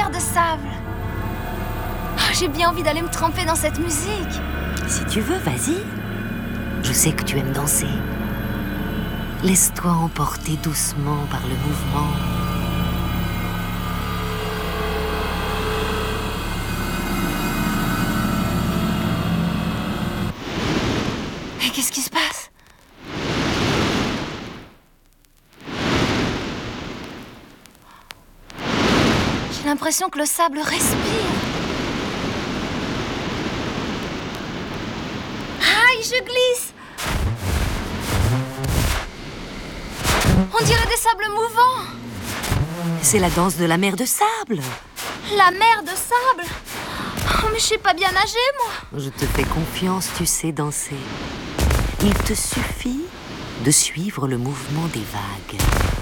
mer de sable. Oh, j'ai bien envie d'aller me tremper dans cette musique. Si tu veux, vas-y. Je sais que tu aimes danser. Laisse-toi emporter doucement par le mouvement. Et qu'est-ce qui se passe? J'ai l'impression que le sable respire. Aïe, je glisse! On dirait des sables mouvants. C'est la danse de la mer de sable. La mer de sable? Oh, mais je sais pas bien nager, moi. Je te fais confiance, tu sais danser. Il te suffit de suivre le mouvement des vagues.